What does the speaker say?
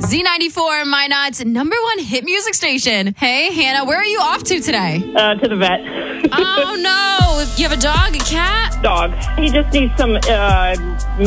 Z94, Minot's number one hit music station. Hey, Hannah, where are you off to today? To the vet. Oh, no. You have a dog, a cat? Dog. He just needs some